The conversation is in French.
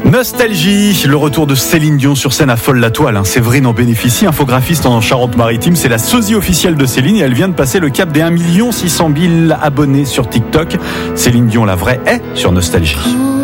Nostalgie, le retour de Céline Dion sur scène affole la toile. Séverine en bénéficie, infographiste en Charente-Maritime. C'est la sosie officielle de Céline et elle vient de passer le cap des 1 600 000 abonnés sur TikTok. Céline Dion, la vraie, est sur Nostalgie.